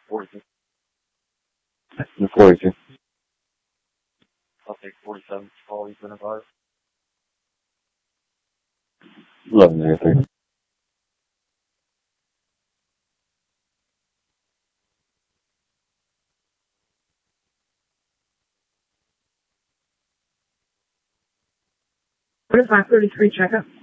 42. The 42. I'll take 47. Call you in advice. 1103. What is 533 checkup?